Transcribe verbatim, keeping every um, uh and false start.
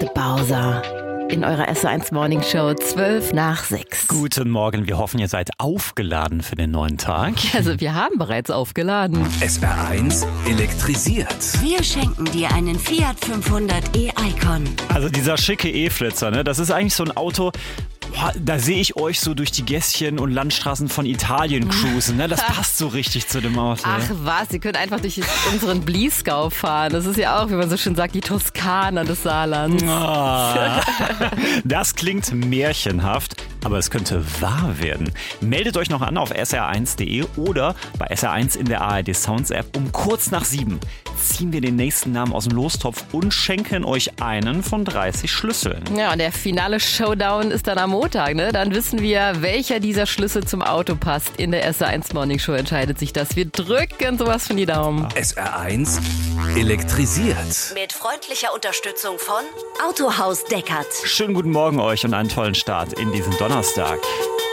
Beate Bauser in eurer S R eins Morning Show, zwölf nach sechs. Guten Morgen, wir hoffen, ihr seid aufgeladen für den neuen Tag. Also wir haben bereits aufgeladen. S R eins elektrisiert. Wir schenken dir einen Fiat fünfhundert e-Icon. Also dieser schicke E-Flitzer, ne? Das ist eigentlich so ein Auto, boah, da sehe ich euch so durch die Gässchen und Landstraßen von Italien cruisen. Ne? Das passt so richtig zu dem Auto. Ach was, ihr könnt einfach durch unseren Bliesgau fahren. Das ist ja auch, wie man so schön sagt, die Toskana des Saarlands. Ah, das klingt märchenhaft, aber es könnte wahr werden. Meldet euch noch an auf S R eins punkt de oder bei S R eins in der A R D Sounds App. Um kurz nach sieben ziehen wir den nächsten Namen aus dem Lostopf und schenken euch einen von dreißig Schlüsseln. Ja, und der finale Showdown ist dann am Montag, ne? Dann wissen wir, welcher dieser Schlüssel zum Auto passt. In der S R eins Morning Show entscheidet sich das. Wir drücken sowas von die Daumen. S R eins elektrisiert. Mit freundlicher Unterstützung von Autohaus Deckert. Schönen guten Morgen euch und einen tollen Start in diesen Donnerstag.